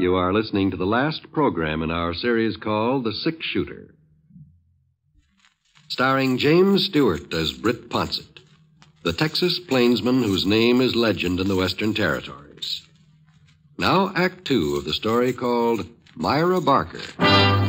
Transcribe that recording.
You are listening to the last program in our series called The Six Shooter. Starring James Stewart as Britt Ponsett, the Texas plainsman whose name is legend in the Western Territories. Now, Act Two of the story called Myra Barker.